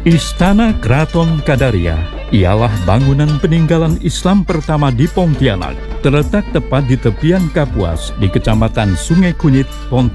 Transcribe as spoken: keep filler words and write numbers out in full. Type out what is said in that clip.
Istana Keraton Kadaria ialah bangunan peninggalan Islam pertama di Pontianak. Terletak tepat di tepian Kapuas di Kecamatan Sungai Kunyit, Pontianak.